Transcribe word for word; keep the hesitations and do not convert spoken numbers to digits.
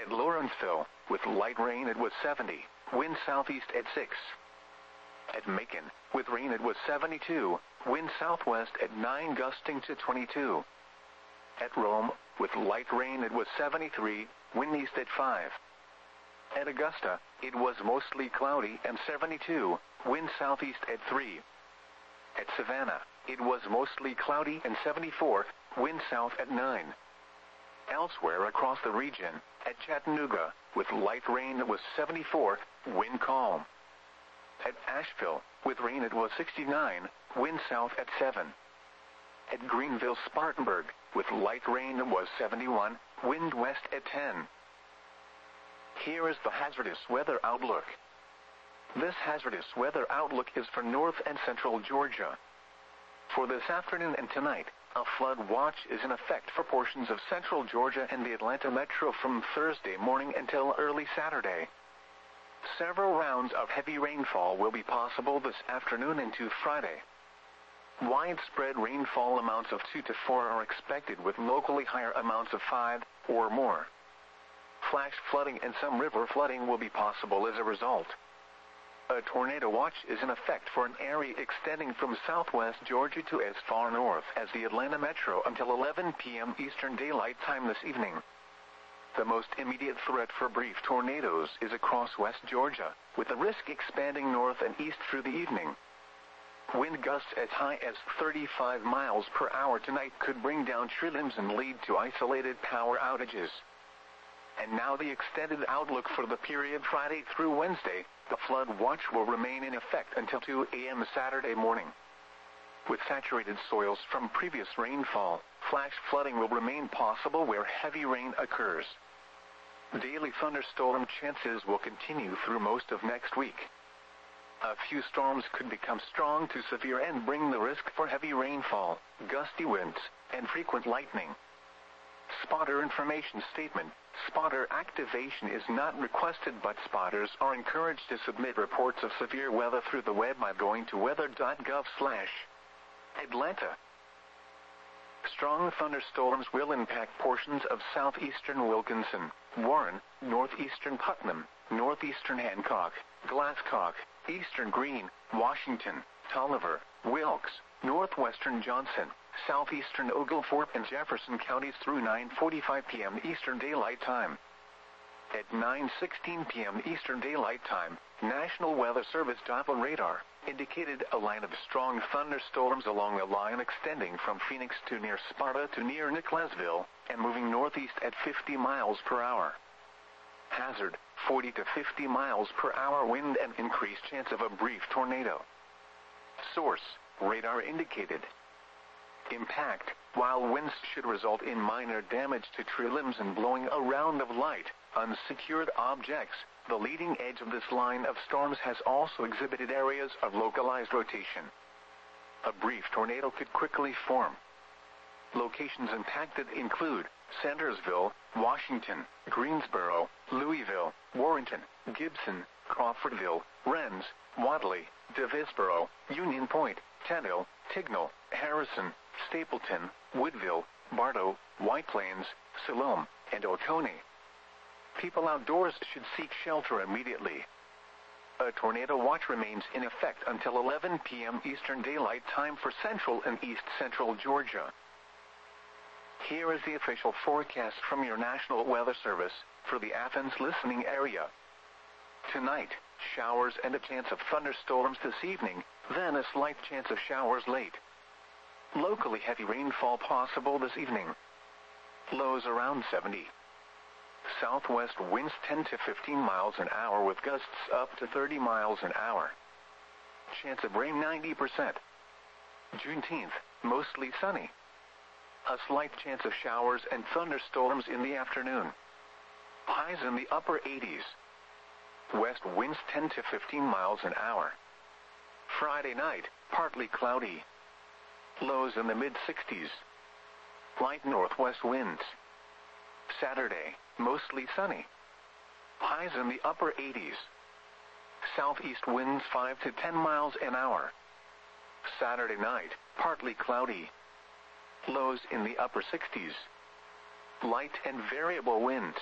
At Lawrenceville, with light rain it was seventy, wind southeast at six. At Macon, with rain it was seventy-two, wind southwest at nine gusting to twenty-two. At Rome, with light rain it was seventy-three, wind east at five. At Augusta, it was mostly cloudy and seventy-two, wind southeast at three. At Savannah, it was mostly cloudy and seventy-four, wind south at nine. Elsewhere across the region, at Chattanooga, with light rain it was seventy-four, wind calm. At Asheville, with rain it was sixty-nine, wind south at seven. At Greenville-Spartanburg, with light rain it was seventy-one, wind west at ten. Here is the hazardous weather outlook. This hazardous weather outlook is for north and central Georgia. For this afternoon and tonight, a flood watch is in effect for portions of central Georgia and the Atlanta metro from Thursday morning until early Saturday. Several rounds of heavy rainfall will be possible this afternoon into Friday. Widespread rainfall amounts of two to four are expected, with locally higher amounts of five or more. Flash flooding and some river flooding will be possible as a result. A tornado watch is in effect for an area extending from southwest Georgia to as far north as the Atlanta metro until eleven p m Eastern Daylight Time this evening. The most immediate threat for brief tornadoes is across West Georgia, with the risk expanding north and east through the evening. Wind gusts as high as thirty-five miles per hour tonight could bring down tree limbs and lead to isolated power outages. And now the extended outlook for the period Friday through Wednesday. The flood watch will remain in effect until two a m Saturday morning. With saturated soils from previous rainfall, flash flooding will remain possible where heavy rain occurs. Daily thunderstorm chances will continue through most of next week. A few storms could become strong to severe and bring the risk for heavy rainfall, gusty winds, and frequent lightning. Spotter information statement. Spotter activation is not requested, but spotters are encouraged to submit reports of severe weather through the web by going to weather dot gov slash Atlanta. Strong thunderstorms will impact portions of southeastern Wilkinson, Warren, northeastern Putnam, northeastern Hancock, Glasscock, eastern Greene, Washington, Tolliver, Wilkes, northwestern Johnson, southeastern Oglethorpe and Jefferson counties through nine forty-five p m Eastern Daylight Time. At nine sixteen p m Eastern Daylight Time, National Weather Service Doppler radar indicated a line of strong thunderstorms along a line extending from Phoenix to near Sparta to near Nicholasville and moving northeast at fifty miles per hour. Hazard, forty to fifty miles per hour wind and increased chance of a brief tornado. Source, radar indicated. Impact, while winds should result in minor damage to tree limbs and blowing around of light, unsecured objects, the leading edge of this line of storms has also exhibited areas of localized rotation. A brief tornado could quickly form. Locations impacted include Sandersville, Washington, Greensboro, Louisville, Warrenton, Gibson, Crawfordville, Rennes, Wadley, Davisboro, Union Point, Tennille, Tignall, Harrison, Stapleton, Woodville, Bartow, White Plains, Siloam, and Oconee. People outdoors should seek shelter immediately. A tornado watch remains in effect until eleven p m Eastern Daylight Time for central and east central Georgia. Here is the official forecast from your National Weather Service for the Athens listening area. Tonight, showers and a chance of thunderstorms this evening, then a slight chance of showers late. Locally heavy rainfall possible this evening. Lows around seventy. Southwest winds ten to fifteen miles an hour with gusts up to thirty miles an hour. Chance of rain ninety percent. Juneteenth, mostly sunny. A slight chance of showers and thunderstorms in the afternoon. Highs in the upper eighties. West winds ten to fifteen miles an hour. Friday night, partly cloudy. Lows in the mid sixties. Light northwest winds. Saturday, mostly sunny. Highs in the upper eighties. Southeast winds five to ten miles an hour. Saturday night, partly cloudy. Lows in the upper sixties. Light and variable winds.